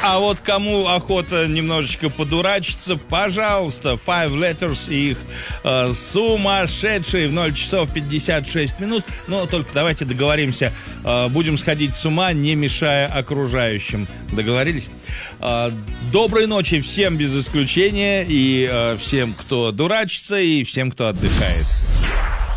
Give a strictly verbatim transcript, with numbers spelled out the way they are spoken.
А вот кому охота немножечко подурачиться, пожалуйста, Five Letters и их э, сумасшедшие в ноль часов пятьдесят шесть минут. Но только давайте договоримся, э, будем сходить с ума, не мешая окружающим. Договорились? Э, доброй ночи всем без исключения, и э, всем, кто дурачится, и всем, кто отдыхает.